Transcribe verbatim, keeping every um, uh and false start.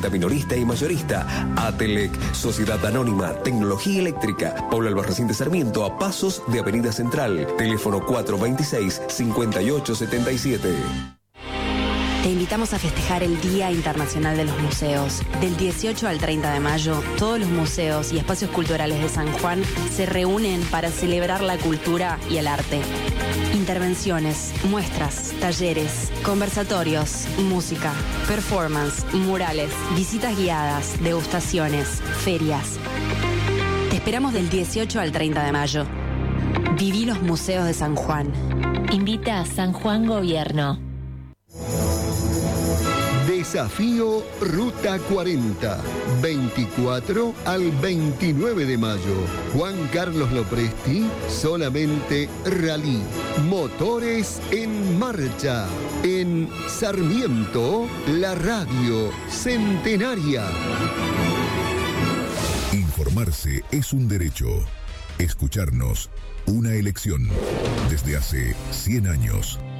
Venta minorista y mayorista. Atelec, Sociedad Anónima, Tecnología Eléctrica. Paula Albarracín de Sarmiento, a pasos de Avenida Central. Teléfono cuatro veintiséis, cincuenta y ocho setenta y siete. Te invitamos a festejar el Día Internacional de los Museos. Del dieciocho al treinta de mayo, todos los museos y espacios culturales de San Juan se reúnen para celebrar la cultura y el arte. Intervenciones, muestras, talleres, conversatorios, música, performance, murales, visitas guiadas, degustaciones, ferias. Te esperamos del dieciocho al treinta de mayo. Viví los museos de San Juan. Invita a San Juan Gobierno. Desafío Ruta cuarenta, veinticuatro al veintinueve de mayo. Juan Carlos Lopresti, solamente rally. Motores en marcha. En Sarmiento, la radio centenaria. Informarse es un derecho. Escucharnos, una elección. Desde hace cien años.